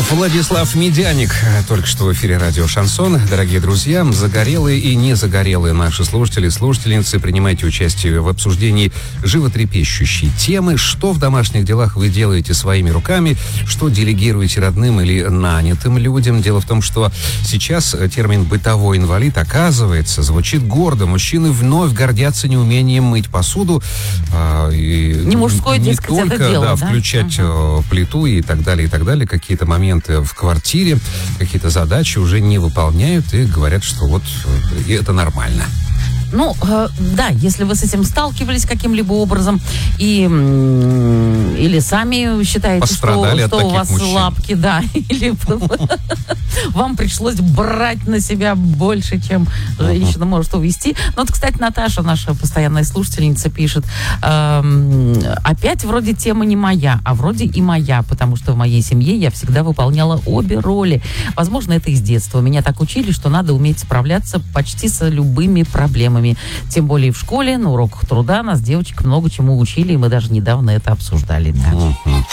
Владислав Медяник только что в эфире радио «Шансон». Дорогие друзья, загорелые и не загорелые наши слушатели, слушательницы, принимайте участие в обсуждении животрепещущей темы. Что в домашних делах вы делаете своими руками, что делегируете родным или нанятым людям. Дело в том, что сейчас термин «бытовой инвалид», оказывается, звучит гордо. Мужчины вновь гордятся неумением мыть посуду. Не мужское, дескать, не только, это дело, да? Включать плиту и так далее, какие-то моменты в квартире, какие-то задачи уже не выполняют и говорят, что вот это нормально. Ну, да, если вы с этим сталкивались каким-либо образом или сами считаете, что у вас мужчин. лапки, да, или вам пришлось брать на себя больше, чем женщина может увести. Ну, вот, кстати, Наташа, наша постоянная слушательница, пишет, опять вроде тема не моя, а вроде и моя, потому что в моей семье я всегда выполняла обе роли. Возможно, это из детства. Меня так учили, что надо уметь справляться почти с любыми проблемами. Тем более в школе, на уроках труда нас девочек много чему учили, и мы даже недавно это обсуждали. Да.